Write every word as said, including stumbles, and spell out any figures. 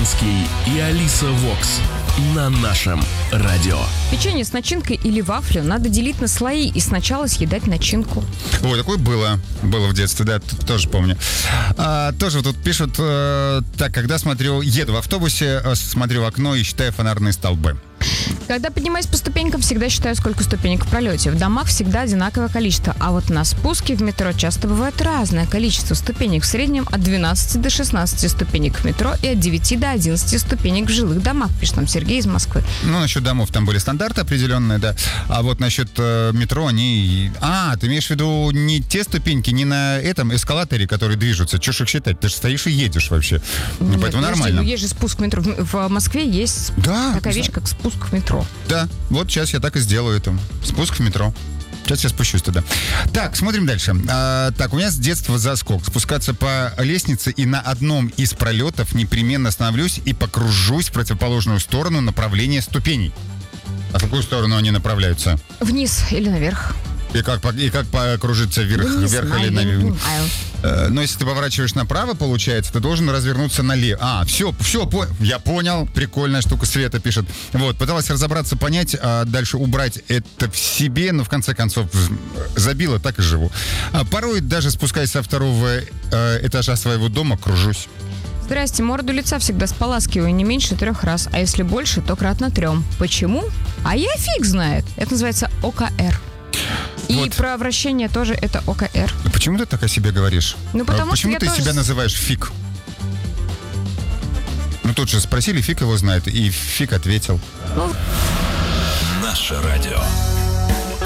Хованский и Алиса Вокс на нашем радио. Печенье с начинкой или вафлю надо делить на слои и сначала съедать начинку. Ой, такое было. Было в детстве, да, тоже помню. А, тоже вот тут пишут, э, так, когда смотрю, еду в автобусе, э, смотрю в окно и считаю фонарные столбы. Когда поднимаюсь по ступенькам, всегда считаю, сколько ступенек в пролете. В домах всегда одинаковое количество, а вот на спуске в метро часто бывает разное количество ступенек. В среднем от двенадцати до шестнадцати ступенек в метро и от девяти до одиннадцати ступенек в жилых домах, пишет нам Сергей из Москвы. Ну, насчет домов там были стандарты определенные, да. А вот насчет э, метро, они... А, ты имеешь в виду не те ступеньки, не на этом эскалаторе, которые движутся. Чё ж их считать? Ты же стоишь и едешь вообще. Ну, Нет, поэтому подожди, нормально. ну есть же спуск в метро. В, в Москве есть Да, такая да. вещь, как спуск в метро. Да, вот сейчас я так и сделаю это. Спуск в метро. Сейчас я спущусь туда. Так, смотрим дальше. А, так, у меня с детства заскок. Спускаться по лестнице и на одном из пролетов непременно остановлюсь и покружусь в противоположную сторону направления ступеней. А в какую сторону они направляются? Вниз или наверх. И как, по- и как покружиться вверх, Ну, не вверх знаю, или я не наверх? знаю. Э, Но если ты поворачиваешь направо, получается, ты должен развернуться налево. А, все, все, по- я понял. Прикольная штука, Света пишет. Вот, пыталась разобраться, понять, а дальше убрать это в себе, но в конце концов забила, так и живу. А порой даже спускаясь со второго э, этажа своего дома, кружусь. Здрасте, морду лица всегда споласкиваю не меньше трех раз, а если больше, то кратно трем. Почему? А я фиг знает. Это называется о ка эр. И Вот. про вращение тоже это о ка эр. А почему ты так о себе говоришь? Ну, потому А почему что ты я тоже себя с- называешь фиг? Ну, тут же спросили, фиг его знает, и фиг ответил. Наше радио.